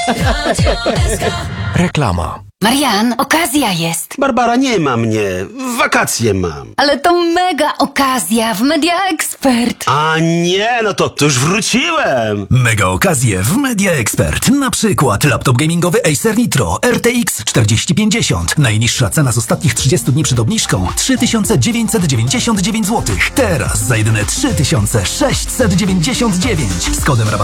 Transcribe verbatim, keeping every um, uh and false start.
Reklama. Marian, okazja jest. Barbara, nie ma mnie. Wakacje mam. Ale to mega okazja w Media Expert. A nie, no to, to już wróciłem. Mega okazje w Media Expert. Na przykład laptop gamingowy Acer Nitro R T X czterdzieści pięćdziesiąt. Najniższa cena z ostatnich trzydziestu dni przed obniżką trzy tysiące dziewięćset dziewięćdziesiąt dziewięć złotych. Teraz za jedyne trzy tysiące sześćset dziewięćdziesiąt dziewięć. Z kodem rabatowym